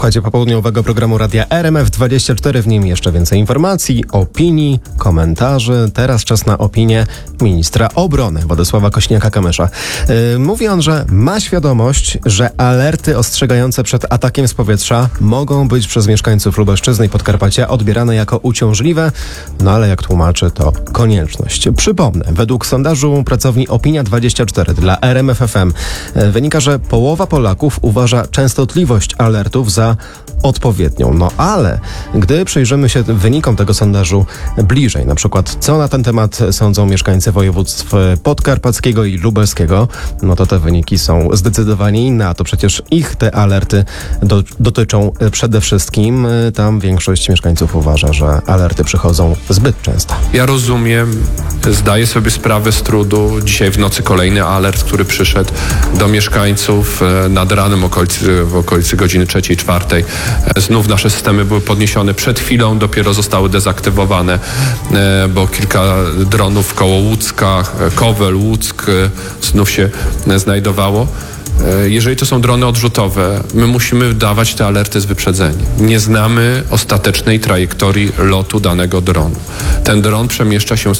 Słuchajcie popołudniowego programu Radia RMF24. W nim jeszcze więcej informacji, opinii, komentarzy. Teraz czas na opinię ministra obrony Władysława Kosiniaka-Kamysza. Mówi on, że ma świadomość, że alerty ostrzegające przed atakiem z powietrza mogą być przez mieszkańców Lubelszczyzny i Podkarpacia odbierane jako uciążliwe, no ale jak tłumaczy, to konieczność. Przypomnę, według sondażu pracowni Opinia24 dla RMF FM wynika, że połowa Polaków uważa częstotliwość alertów za odpowiednią. No ale gdy przyjrzymy się wynikom tego sondażu bliżej, na przykład co na ten temat sądzą mieszkańcy województw podkarpackiego i lubelskiego, no to te wyniki są zdecydowanie inne, a to przecież ich te alerty dotyczą przede wszystkim. Tam większość mieszkańców uważa, że alerty przychodzą zbyt często. Ja rozumiem, zdaję sobie sprawę z trudu. Dzisiaj w nocy kolejny alert, który przyszedł do mieszkańców nad ranem w okolicy godziny 3-4. Znów nasze systemy były podniesione przed chwilą, dopiero zostały dezaktywowane, bo kilka dronów koło Łódzka, Kowel, Łuck znów się znajdowało. Jeżeli to są drony odrzutowe, my musimy dawać te alerty z wyprzedzeniem. Nie znamy ostatecznej trajektorii lotu danego dronu. Ten dron przemieszcza się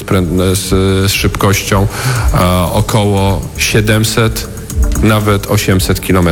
z szybkością około 700, nawet 800 km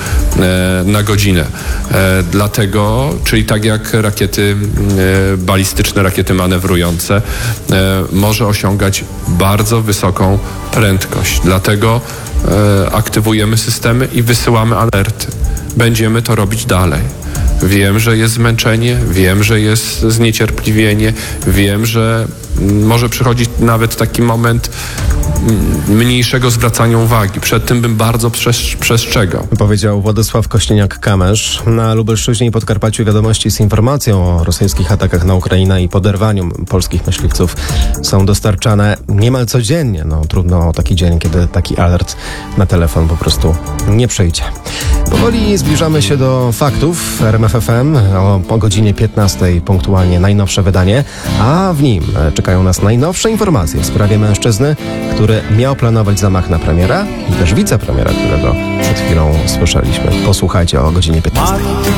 na godzinę. Dlatego, czyli tak jak rakiety balistyczne, rakiety manewrujące, może osiągać bardzo wysoką prędkość. Dlatego aktywujemy systemy i wysyłamy alerty. Będziemy to robić dalej. Wiem, że jest zmęczenie, wiem, że jest zniecierpliwienie, wiem, że może przychodzić nawet taki moment mniejszego zwracania uwagi. Przed tym bym bardzo przestrzegał. Powiedział Władysław Kosiniak-Kamysz. Na Lubelszczyźnie i Podkarpaciu wiadomości z informacją o rosyjskich atakach na Ukrainę i poderwaniu polskich myśliwców są dostarczane niemal codziennie. No trudno o taki dzień, kiedy taki alert na telefon po prostu nie przyjdzie. Powoli zbliżamy się do faktów RMF FM. O godzinie 15 punktualnie najnowsze wydanie, a w nim czekają nas najnowsze informacje w sprawie mężczyzny, który miał planować zamach na premiera i też wicepremiera, którego przed chwilą słyszeliśmy. Posłuchajcie o godzinie 15.